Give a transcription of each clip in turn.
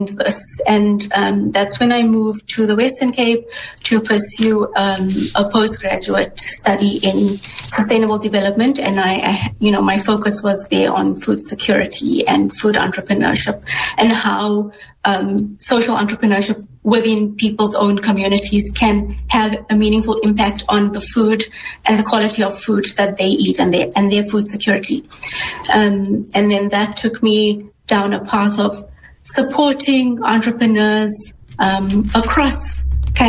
this. And that's when I moved to the Western Cape to pursue a postgraduate study in sustainable development. And my focus was there on food security and food entrepreneurship and how social entrepreneurship within people's own communities can have a meaningful impact on the food and the quality of food that they eat and their food security. And then that took me down a path of supporting entrepreneurs across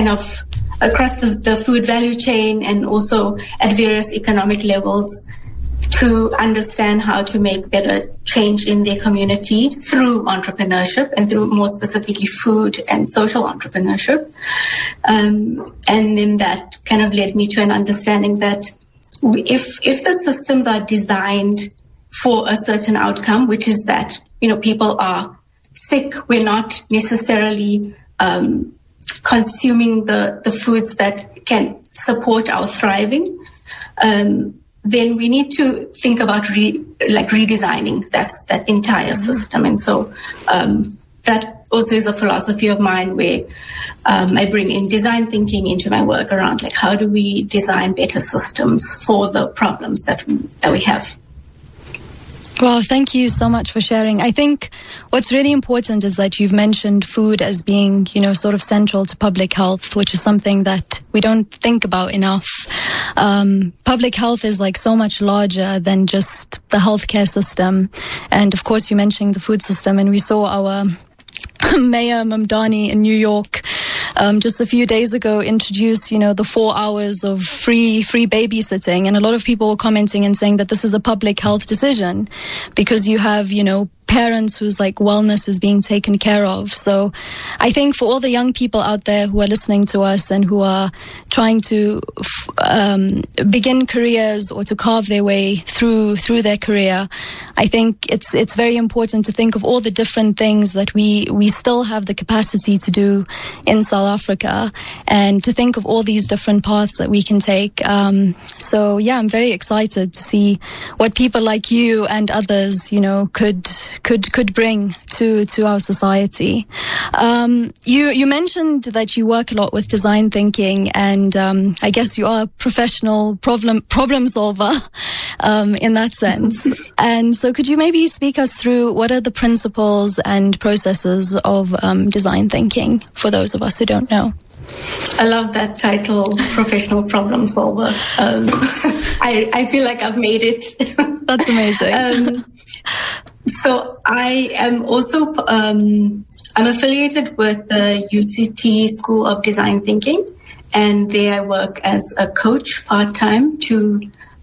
the food value chain and also at various economic levels to understand how to make better change in their community through entrepreneurship and through more specifically food and social entrepreneurship. And then that kind of led me to an understanding that if the systems are designed for a certain outcome, which is that, people are sick, we're not necessarily consuming the foods that can support our thriving, then we need to think about redesigning that entire system. And so that also is a philosophy of mine where I bring in design thinking into my work around how do we design better systems for the problems that we have. Well, thank you so much for sharing. I think what's really important is that you've mentioned food as being, sort of central to public health, which is something that we don't think about enough. Public health is so much larger than just the healthcare system. And of course, you mentioned the food system, and we saw our Mayor Mamdani in New York just a few days ago introduced, the 4 hours of free babysitting. And a lot of people were commenting and saying that this is a public health decision because you have, parents whose wellness is being taken care of. So I think for all the young people out there who are listening to us and who are trying to begin careers or to carve their way through their career, I think it's very important to think of all the different things that we still have the capacity to do in South Africa and to think of all these different paths that we can take. So yeah, I'm very excited to see what people like you and others, could bring to our society. You mentioned that you work a lot with design thinking, and I guess you are a professional problem solver in that sense. And so could you maybe speak us through what are the principles and processes of design thinking for those of us who don't know? I love that title, professional problem solver. I feel like I've made it. That's amazing. So I am also, I'm affiliated with the UCT School of Design Thinking, and there I work as a coach part-time to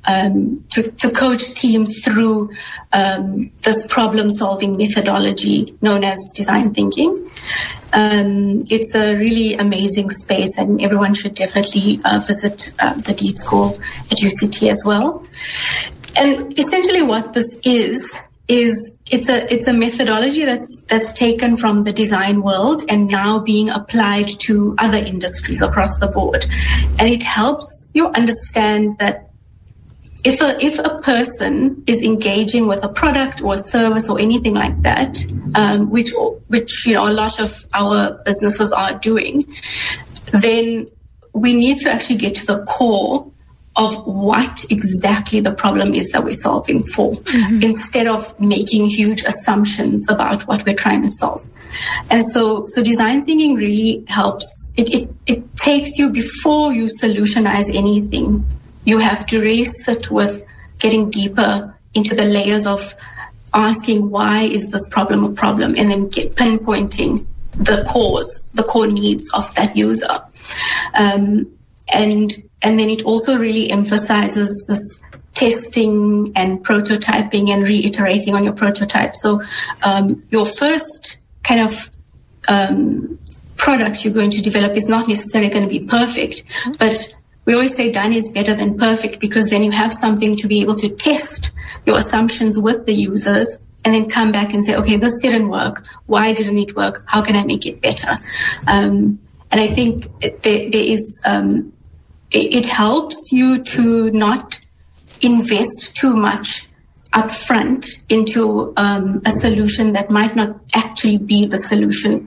coach teams through this problem-solving methodology known as design thinking. It's a really amazing space, and everyone should definitely visit the D School at UCT as well. And essentially what this is it's a methodology that's taken from the design world and now being applied to other industries across the board. And it helps you understand that if a person is engaging with a product or a service or anything like that, which a lot of our businesses are doing, then we need to actually get to the core of what exactly the problem is that we're solving for, instead of making huge assumptions about what we're trying to solve. And so design thinking really helps. It takes you before you solutionize anything. You have to really sit with getting deeper into the layers of asking why is this problem a problem, and then pinpointing the core needs of that user. And then it also really emphasizes this testing and prototyping and reiterating on your prototype. So your first kind of product you're going to develop is not necessarily going to be perfect, but we always say done is better than perfect, because then you have something to be able to test your assumptions with the users and then come back and say, okay, this didn't work. Why didn't it work? How can I make it better? And I think there is... it helps you to not invest too much upfront into a solution that might not actually be the solution